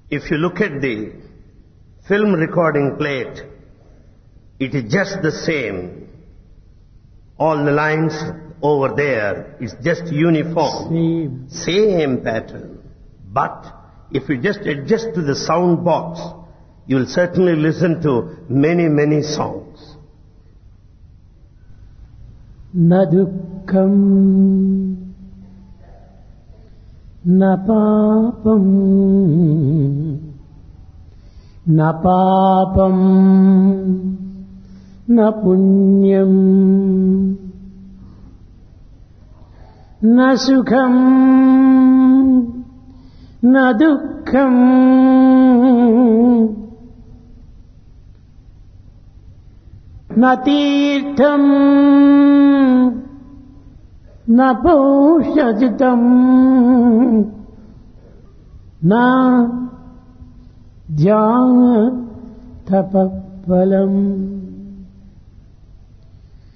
If you look at the film recording plate, it is just the same. All the lines over there is just uniform. Same pattern. But if you just adjust to the sound box, you will certainly listen to many, many songs. Na dukkam na papam na punyam na sukham na dukkham na tirtham na paushaditam na dhyana tapappalam.